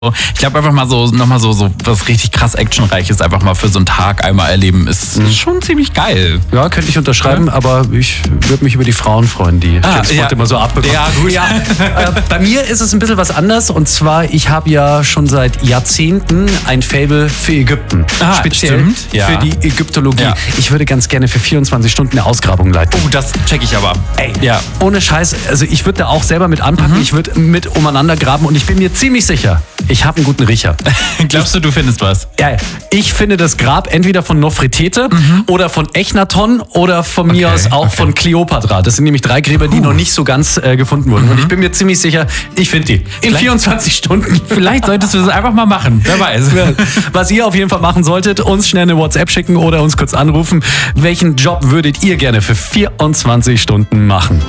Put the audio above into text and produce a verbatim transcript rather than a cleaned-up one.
Ich glaube einfach mal so, nochmal so, so was richtig krass Actionreiches einfach mal für so einen Tag einmal erleben, ist mhm. schon ziemlich geil. Ja, könnte ich unterschreiben, ja. aber ich würde mich über die Frauen freuen, die ah, James ja. Bond immer so abbekommen. Ja, gut. Ja. äh, bei mir ist es ein bisschen was anders und zwar, ich habe ja schon seit Jahrzehnten ein Faible für Ägypten. Ah, speziell stimmt. Ja. für die Ägyptologie. Ja. Ich würde ganz gerne für vierundzwanzig Stunden eine Ausgrabung leiten. Oh, das check ich aber. Ey, ja. ohne Scheiß, also ich würde da auch selber mit anpacken, mhm. ich würde mit umeinander graben und ich bin mir ziemlich sicher, ich habe einen guten Riecher. Glaubst du, du findest was? Ja, ich finde das Grab entweder von Nofretete mhm. oder von Echnaton oder von mir okay, aus auch okay. von Kleopatra. Das sind nämlich drei Gräber, die uh. noch nicht so ganz äh, gefunden wurden. Mhm. Und ich bin mir ziemlich sicher, ich finde die. In vielleicht, vierundzwanzig Stunden. Vielleicht solltest du das einfach mal machen. Wer weiß. Was ihr auf jeden Fall machen solltet, uns schnell eine WhatsApp schicken oder uns kurz anrufen. Welchen Job würdet ihr gerne für vierundzwanzig Stunden machen?